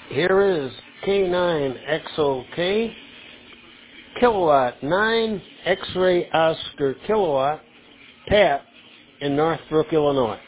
Here is K9XOK, Kilowatt 9, X-Ray Oscar Kilowatt, Pat in Northbrook, Illinois.